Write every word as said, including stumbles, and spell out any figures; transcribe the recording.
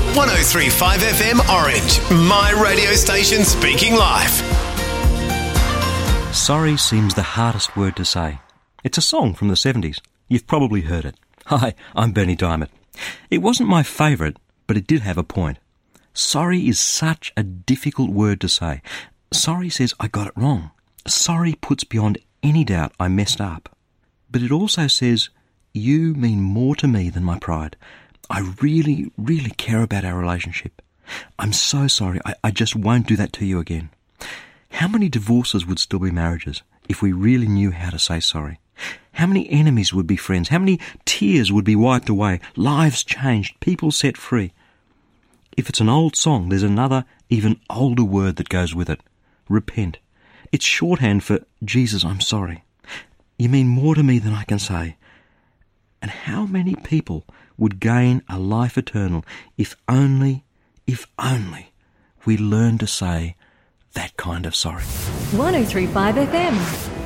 one oh three point five F M Orange, my radio station speaking life. Sorry seems the hardest word to say. It's a song from the seventies. You've probably heard it. Hi, I'm Bernie Diamond. It wasn't my favourite, but it did have a point. Sorry is such a difficult word to say. Sorry says I got it wrong. Sorry puts beyond any doubt I messed up. But it also says, you mean more to me than my pride. I really, really care about our relationship. I'm so sorry. I, I just won't do that to you again. How many divorces would still be marriages if we really knew how to say sorry? How many enemies would be friends? How many tears would be wiped away? Lives changed, people set free. If it's an old song, there's another, even older word that goes with it. Repent. It's shorthand for, Jesus, I'm sorry. You mean more to me than I can say. And how many people would gain a life eternal if only, if only, we learn to say that kind of sorry. one oh three point five F M.